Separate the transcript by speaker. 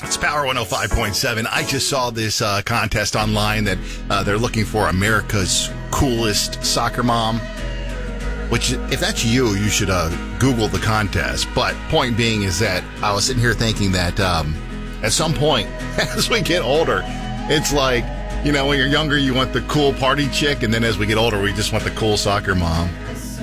Speaker 1: It's Power 105.7. I just saw this contest online that they're looking for America's coolest soccer mom. Which, if that's you, you should Google the contest. But point being is that I was sitting here thinking that at some point, as we get older, it's like, you know, when you're younger, you want the cool party chick, and then as we get older, we just want the cool soccer mom.